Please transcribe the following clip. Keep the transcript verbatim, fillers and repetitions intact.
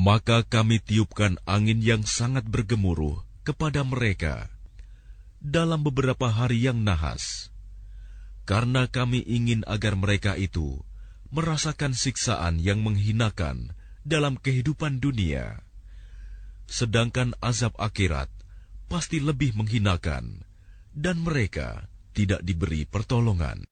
Maka kami tiupkan angin yang sangat bergemuruh kepada mereka dalam beberapa hari yang nahas, karena kami ingin agar mereka itu merasakan siksaan yang menghinakan dalam kehidupan dunia, sedangkan azab akhirat pasti lebih menghinakan, dan mereka tidak diberi pertolongan.